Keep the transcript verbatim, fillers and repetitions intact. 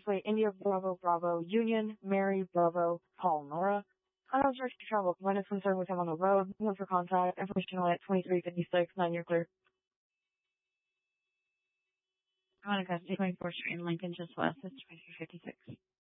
Expressway, India, Bravo, Bravo, Union, Mary, Bravo, Paul, Nora. Unauthorized to travel. When it's concerned with him on the road. One for contact. Information at twenty-three fifty-six. Nine, you're clear. Monica, twenty-fourth Street in Lincoln, just west. It's twenty-three fifty-six.